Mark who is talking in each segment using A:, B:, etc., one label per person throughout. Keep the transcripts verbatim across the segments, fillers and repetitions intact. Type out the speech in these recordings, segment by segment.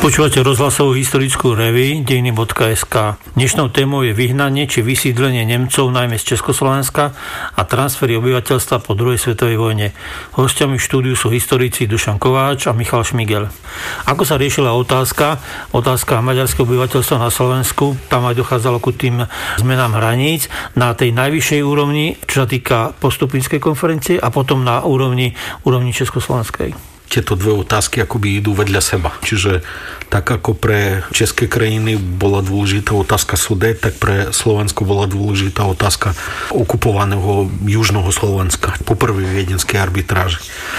A: Počúvate rozhlasovú historickú reví dejiny bodka es ká. Dnešnou témou je vyhnanie či vysídlenie Nemcov najmä z Československa a transfery obyvateľstva po druhej svetovej vojne. Hostiami v štúdiu sú historici Dušan Kováč a Michal Šmigel. Ako sa riešila otázka, otázka maďarského obyvateľstva na Slovensku, tam aj dochádzalo ku tým zmenám hraníc na tej najvyššej úrovni, čo sa týka postupinskej konferencie a potom na úrovni, úrovni Československej.
B: Tieto dve otázky akoby idú vedľa seba. Čiže tak ako pre české krajiny bola dôležitá otázka Sudet, tak pre Slovensko bola dôležitá otázka okupovaného južného Slovenska po prvej viedenskej arbitráži.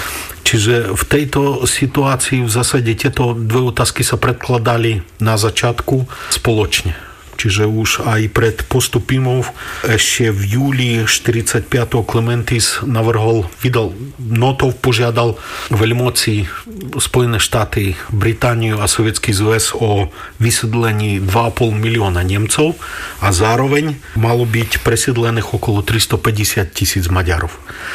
B: Čiže v tejto situácii v zásade tieto dve otázky sa predkladali na začiatku spoločne. Čiže už aj pred postupimov ešte v júli štyridsaťpäť Klementis navrhol, vydal notov, požiadal veľmoci Spojené štáty, Britániu a Sovietský zväz o vysídlení dva a pol milióna Nemcov a zároveň malo byť presídlených okolo tristopäťdesiat tisíc Maďarov.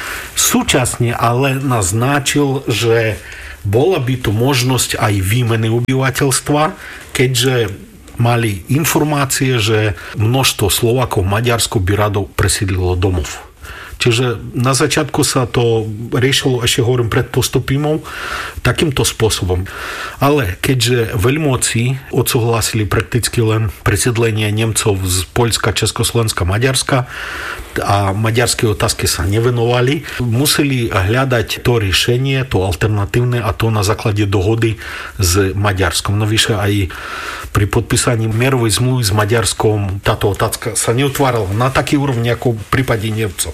B: Súčasne ale naznačil, že bola by tu možnosť aj výmeny obyvateľstva, keďže mali informácie, že množstvo Slovákov v Maďarsku by rado presídlilo domov. Čiže na začiatku sa to riešilo, ešte hovorím, pred postupimou takýmto spôsobom. Ale keďže veľmoci odsúhlasili prakticky len presídlenie Nemcov z Poľska, Československa, Maďarska a maďarské otázky sa nevenovali, museli hľadať to riešenie, to alternatívne, a to na základe dohody s Maďarskom. Navyše aj pri podpísaní mierovej zmluvy s Maďarskom táto otázka sa neutvárala na taký úrovni ako v prípade Nemcov.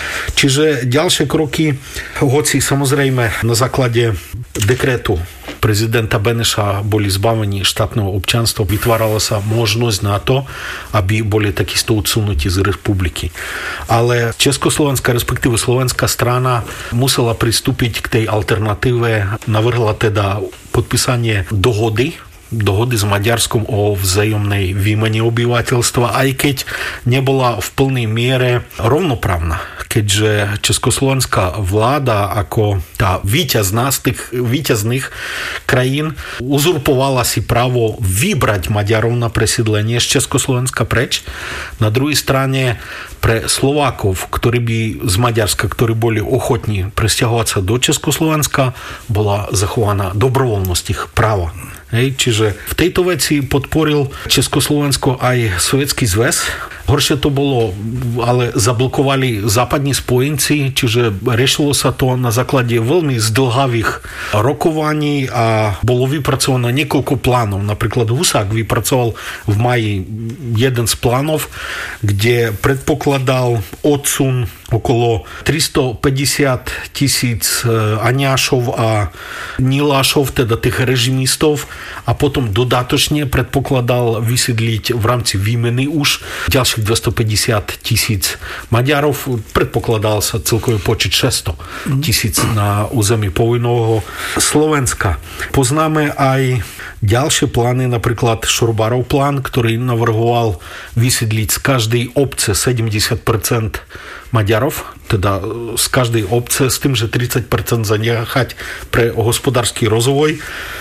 B: Čiže ďalšie kroky, hoci samozrejme na základe dekrétu prezidenta Beneša boli zbavení štátneho občianstva, vytvárala sa možnosť na to, aby boli takisto odsunutí z republiky. Ale Československá, respektíve slovenská strana musela pristúpiť k tej alternatíve, navrhla teda podpísanie dohody, dohody s Maďarskom o vzájomnej výmene obyvateľstva, aj keď nebola v plnej miere rovnoprávna. Keďže československá vláda ako tá víťazná z tých víťazných krajín uzurpovala si právo vybrať Maďarov na presídlenie z Československa preč. Na druhej strane pre Slovákov, ktorí by z Maďarska, ktorí boli ochotní presťahovať sa do Československa, bola zachovaná dobrovoľnosť ich práva. Hej, čiže v tejto veci podporil Československo aj Sovietský zväz. Horšie to bolo, ale zablokovali západní spojenci, čiže riešilo sa to na základe veľmi zdĺhavých rokovaní a bolo vypracované niekoľko plánov. Napríklad Husák vypracoval v maji jeden z plánov, kde predpokladal odsun okolo tristopäťdesiat tisíc Aňášov a Nilášov, teda tých režimistov, a potom dodatočne predpokladal vysídliť v rámci výmeny už ďalších dvestopäťdesiat tisíc Maďarov. Predpokladal sa celkový počet šesťsto tisíc na území povojnového Slovenska. Poznáme aj ďalšie plány, napríklad Šorbarov plán, ktorý navrhoval vysídliť z každej obce sedemdesiat percent Maďarov, teda z každej obce, s tým, že tridsať percent zanechať pre hospodársky rozvoj.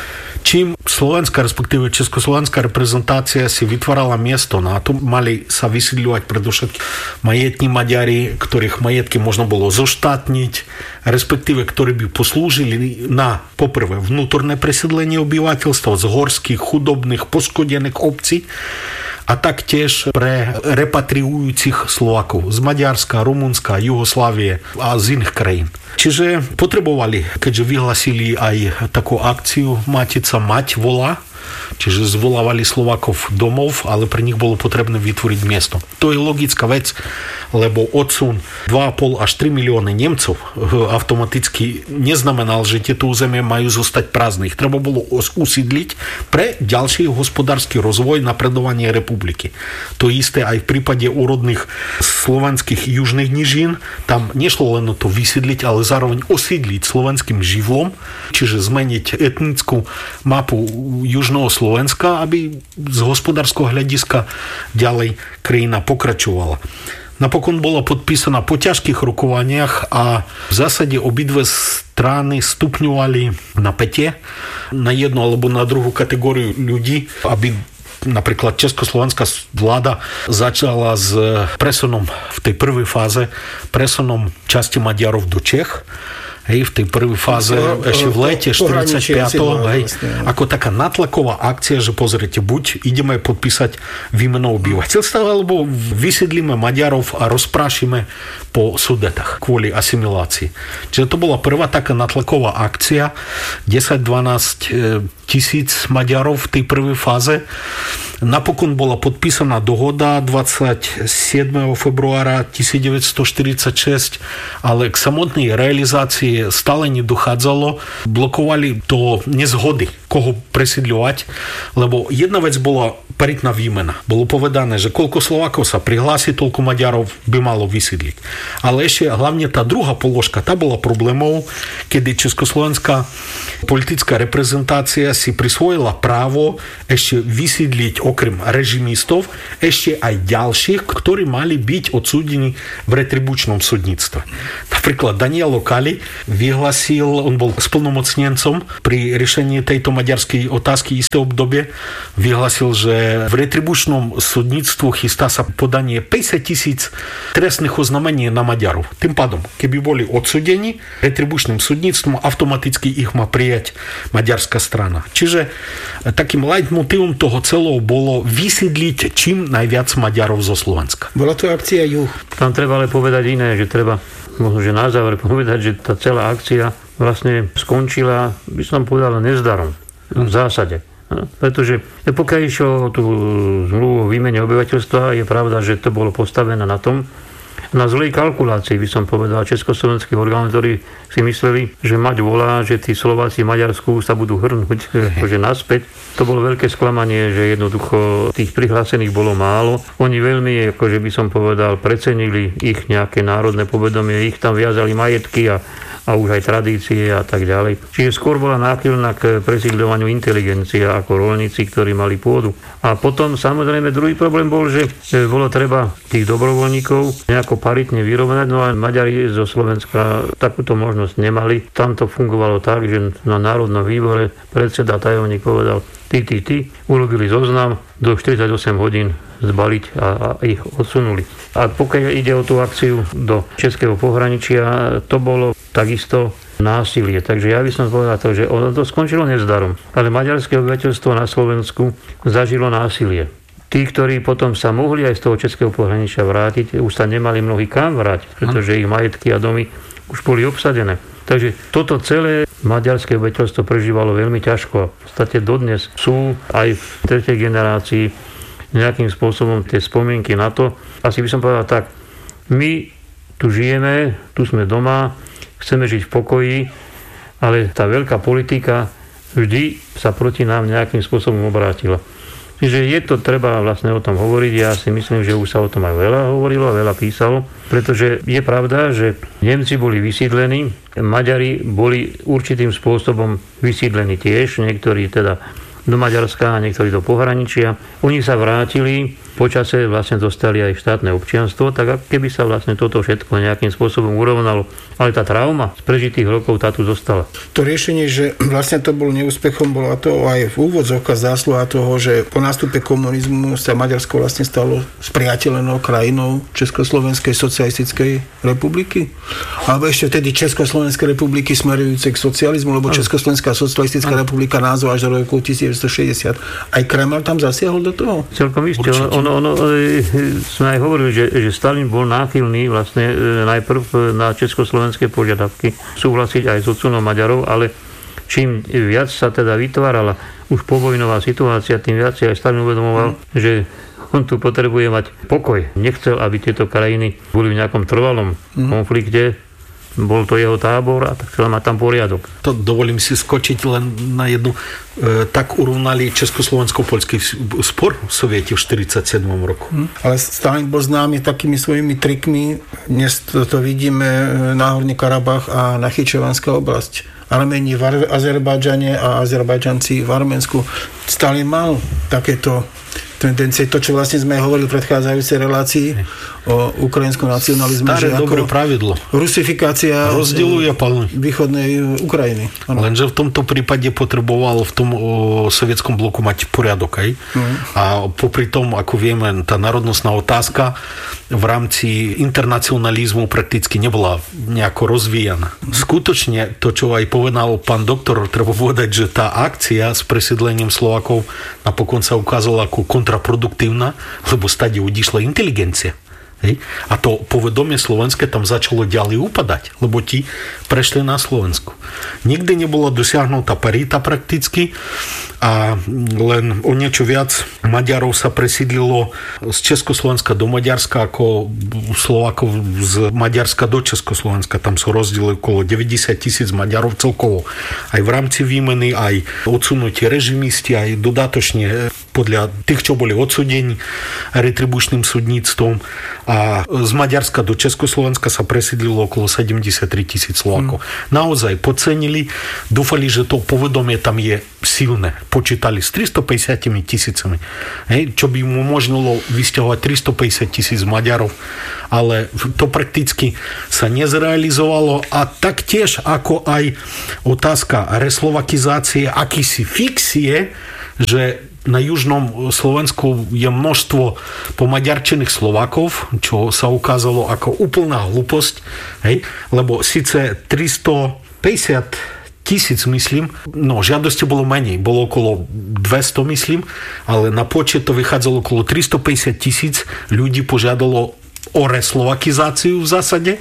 B: Čím slovenská, respektíve československá reprezentácia si vytvárala miesto na to, mali sa vysídľovať predovšetkým majetní Maďari, ktorých majetky možno bolo zoštátniť, respektíve ktorí by poslúžili na poprvé vnútorné presídlenie obyvateľstva z horských, chudobných, poškodených obcí, a taktiež pre repatriujúcich Slovákov z Maďarska, Rumunska, Juhoslávie a z iných krajín. Čiže potrebovali, keďže vyhlasili aj takú akciu Matica mať volá, čiže zvolávali Slovákov domov, ale pre nich bolo potrebné vytvoriť miesto. To je logická vec, lebo odsun dva a pol až tri milióny Nemcov automaticky neznamenal, že tieto územie majú zostať prázdne. Ich treba bolo usídliť pre ďalší hospodársky rozvoj, napredovanie republiky. To isté aj v prípade úrodných slovenských južných nížin. Tam nešlo len o to vysídliť, ale zároveň osídliť slovenským živlom, čiže zmeniť etnickú mapu južného Slovenska, aby z hospodárskeho hľadiska ďalej krajina pokračovala. Napokon bola podpísaná po ťažkých rokovaniach a v zásade obidve strany stupňovali napätie na jednu alebo na druhú kategóriu ľudí, aby napríklad československá vláda začala s presunom v tej prvej fáze, presunom časti Maďarov do Čech. Hej, v tej prvej fáze, to, ešte v lete štyridsaťpäť. Hej, vlastne, ako taká natlaková akcia, že pozrite, buď ideme podpísať výmenu obyvateľstva, alebo vysídlíme Maďarov a rozprášime po Sudetách kvôli asimilácii. Čiže to bola prvá taká natlaková akcia, desať dvanásť tisíc Maďarov v tej prvej fáze. Napokon bola podpísaná dohoda dvadsiateho siedmeho februára devätnásťstoštyridsaťšesť, ale k samotnej realizácii stále nedochádzalo. Blokovali to nezhody, koho presídľovať, lebo jedna vec bola paritná výmena. Bolo povedané, že koľko Slovákov sa prihlási, toľko Maďarov by malo vysídliť. Ale ešte hlavne tá druhá položka, tá bola problémov, kedy československá politická reprezentácia si prisvojila právo ešte vysídliť okrem režimistov ešte aj ďalších, ktorí mali byť odsúdení v retribučnom súdnictve. Napríklad Daniel Lokali vyhlasil, on bol splnomocnencom pri riešení tejto maďarskej otázky isté obdobie, vyhlasil, že v retribučnom súdnictvu chystá sa podanie päťdesiat tisíc trestných oznamení na Maďarov. Tým pádom, keby boli odsúdení retribučným súdnictvom, automaticky ich má prijať maďarská strana. Čiže takým leitmotívom toho celého bolo vysídliť čím najviac Maďarov zo Slovenska.
C: Bola to akcia Juh.
A: Tam treba ale povedať iné, že treba možno, že na záver povedať, že tá celá akcia vlastne skončila, by som povedal, nezdarom. V zásade. Pretože pokiaľ išlo o tú zmluvu o výmene obyvateľstva, je pravda, že to bolo postavené na tom, na zlej kalkulácii, by som povedal, československých orgánov, ktorí si mysleli, že mať volá, že tí Slováci v Maďarsku sa budú hrnúť akože naspäť. To bolo veľké sklamanie, že jednoducho tých prihlásených bolo málo. Oni veľmi, akože by som povedal, precenili ich nejaké národné povedomie, ich tam viazali majetky a a už aj tradície a tak ďalej. Čiže skôr bola náchylná k presídľovaniu inteligencia ako roľníci, ktorí mali pôdu. A potom samozrejme druhý problém bol, že bolo treba tých dobrovoľníkov nejako paritne vyrovnať, no a Maďari zo Slovenska takúto možnosť nemali. Tam to fungovalo tak, že na Národnom výbore predseda tajomník povedal ty, ty, ty, urobili zoznam, do štyridsaťosem hodín zbaliť a, a ich odsunuli. A pokiaľ ide o tú akciu do českého pohraničia, to bolo takisto násilie. Takže ja by som povedal to, že ono to skončilo nezdarom. Ale maďarské obyvateľstvo na Slovensku zažilo násilie. Tí, ktorí potom sa mohli aj z toho českého pohraničia vrátiť, už sa nemali mnohí kam vrátiť, pretože ich majetky a domy už boli obsadené. Takže toto celé maďarské obyvateľstvo prežívalo veľmi ťažko. V podstate dodnes sú aj v tretej generácii nejakým spôsobom tie spomienky na to. Asi by som povedal tak, my tu žijeme, tu sme doma, chceme žiť v pokoji, ale tá veľká politika vždy sa proti nám nejakým spôsobom obrátila. Čiže je to treba vlastne o tom hovoriť. Ja si myslím, že už sa o tom aj veľa hovorilo a veľa písalo, pretože je pravda, že Nemci boli vysídlení, Maďari boli určitým spôsobom vysídlení tiež, niektorí teda do Maďarska a niektorí do pohraničia. Oni sa vrátili, počase vlastne dostali aj štátne občianstvo, tak ako keby sa vlastne toto všetko nejakým spôsobom urovnalo. Ale tá trauma z prežitých rokov tá tu zostala.
C: To riešenie, že vlastne to bol neúspechom, bola to aj v úvodzovkách zásluha toho, že po nástupe komunizmu sa Maďarsko vlastne stalo spriateľenou krajinou Československej socialistickej republiky. Alebo ešte vtedy Československej republiky smerujúce k socializmu, lebo Československá socialistická republika názov až do roku devätnásťstošesťdesiat. Aj Kreml tam zasiahol do toho?
A: Celkom isté. Ono, ono, sme aj hovorili, že, že Stalin bol náchylný vlastne najprv na československé požiadavky súhlasiť aj s odsunom Maďarov, ale čím viac sa teda vytvárala už povojnová situácia, tým viac aj Stalin uvedomoval, mm. že on tu potrebuje mať pokoj. Nechcel, aby tieto krajiny boli v nejakom trvalom mm. konflikte. Bol to jeho tábor a tak chcel mať tam poriadok.
B: To dovolím si skočiť len na jednu. E, tak urovnali československo-poľský spor v Soviete v štyridsaťsedmom roku.
C: Hmm. Ale Stalin bol známy takými svojimi trikmi. Dnes to, to vidíme na Horný Karabach a na Chyčevanská oblasť. Arméni v Azerbajdžane a Azerbajdžanci v Arménsku. Stalin mal takéto tendencie. To, čo vlastne sme hovorili v predchádzajúcej relácii o ukrajinskom nacionalizme.
B: Staré dobré pravidlo.
C: Rusifikácia
B: rozdeľuje plný
C: východnej Ukrajiny. Ano.
B: Lenže v tomto prípade potreboval v tom o, sovietskom bloku mať poriadok. Aj? Mm. A popri tom, ako vieme, tá národnostná otázka v rámci internacionalizmu prakticky nebola nejako rozvíjana. Mm. Skutočne to, čo aj povedal pán doktor, treba povedať, že tá akcia s presídlením Slovákov napokon sa ukázala ako kontraproduktívna, lebo stade odišla inteligencia. Hej? A to povedomie slovenské tam začalo ďalej upadať, lebo ti prešli na Slovensku. Nikdy nebola dosiahnutá parita prakticky a len o niečo viac Maďarov sa presídlilo z Československa do Maďarska ako Slovákov z Maďarska do Československa. Tam sú rozdiely okolo deväťdesiat tisíc Maďarov celkovo. Aj v rámci výmeny, aj odsunutí režimisti, aj dodatočne podľa tých, čo boli odsúdení retribučným súdnictvom. A z Maďarska do Československa sa presídlilo okolo sedemdesiattri tisíc Slovákov. Mm. Naozaj podcenili, dúfali, že to povedomie tam je silné. Počítali s tristopäťdesiat tisícami. Hej, čo by mu umožnilo vysťahovať tristopäťdesiat tisíc Maďarov. Ale to prakticky sa nezrealizovalo a taktiež ako aj otázka reslovakizácie, akýsi fixie, že na južnom Slovensku je množstvo pomaďarčených Slovákov, čo sa ukázalo ako úplná hlúposť, hej? Lebo síce tristopäťdesiat tisíc, myslím, no žiadosti bolo menej, bolo okolo dvesto, myslím, ale na počet to vychádzalo okolo tristopäťdesiat tisíc ľudí požiadalo o reslovakizáciu v zásade.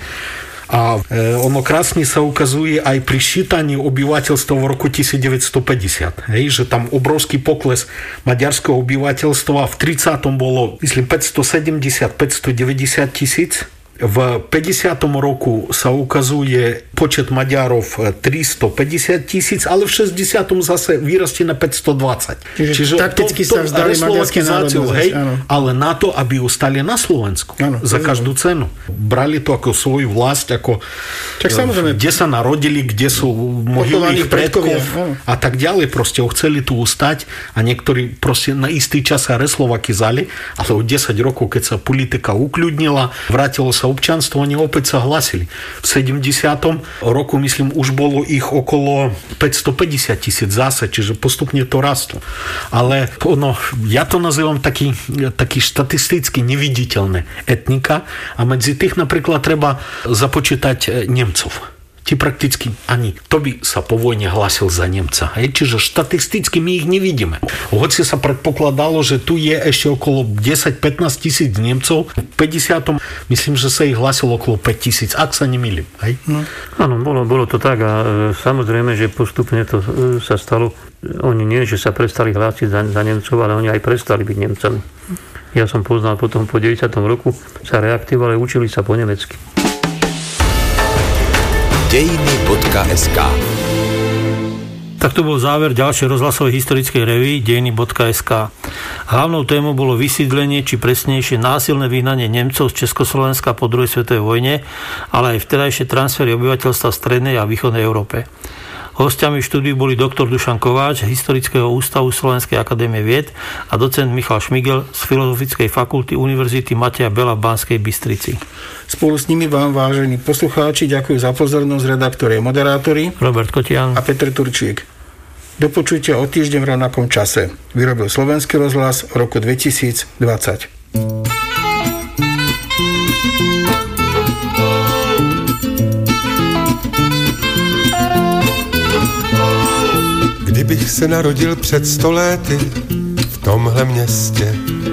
B: A ono krásne sa ukazuje aj pri ščítaní obyvateľstva v roku devätnásťstopäťdesiat. Hej, že tam obrovský pokles maďarského obyvateľstva v tridsiatom bolo, myslím, päťstosedemdesiat päťstodeväťdesiat tisíc. V päťdesiatom roku sa ukazuje počet Maďarov tristopäťdesiat tisíc, ale v šesťdesiatom zase vyrastie na päťstodvadsať.
C: Čiže, Čiže takticky to, to sa vzdali maďarské národnosti.
B: Ale na to, aby ostali na Slovensku. Áno, za každú cenu. Brali to ako svoju vlast, ako tak samozrejme, kde sa narodili, kde sú mohyly ich predkov a tak ďalej. Proste chceli tu ustať a niektorí proste na istý čas sa reslovakizali, ale o desať rokov, keď sa politika ukľudnila, vrátilo sa občanstvo, oni opäť sa hlasili. V sedemdesiatom roku, myslím, už bolo ich okolo päťstopäťdesiat tisíc zase, čiže postupne to rastlo. Ale ono, ja to nazývam taký, taký štatisticky neviditeľné etnika a medzi tých napríklad treba započítať Nemcov. Ti prakticky ani. To by sa po vojne hlásil za Nemca. Hej? Čiže štatisticky my ich nevidíme. Hoci sa predpokladalo, že tu je ešte okolo desať až pätnásť tisíc Nemcov. V päťdesiatom myslím, že sa ich hlásilo okolo päť tisíc, ak sa nemýlim. Hej?
A: No. Áno, bolo, bolo to tak a e, samozrejme, že postupne to e, sa stalo. Oni nie, že sa prestali hlásiť za, za Nemcov, ale oni aj prestali byť Nemcami. Ja som poznal potom po deväťdesiatom roku sa reaktivovali, učili sa po nemecky.
D: dejiny bodka es ká.
A: Tak to bol záver ďalšej rozhlasovej historickej revue dejiny bodka es ká. Hlavnou témou bolo vysídlenie, či presnejšie násilné vyhnanie Nemcov z Československa po druhej svetovej vojne, ale aj vtedajšie transfery obyvateľstva v strednej a východnej Európe. Hostiami v štúdiu boli doktor Dušan Kováč z Historického ústavu Slovenskej akadémie vied a docent Michal Šmigel z Filozofickej fakulty Univerzity Mateja Bela v Banskej Bystrici.
C: Spolu s nimi vám, vážení poslucháči, ďakujem za pozornosť redaktori a moderátori
A: Robert Kotian
C: a Peter Turčík. Do počutia o týždeň v rovnakom čase. Vyrobil Slovenský rozhlas v roku dvetisícdvadsať.
D: Kdybych se narodil před sto lety v tomhle městě,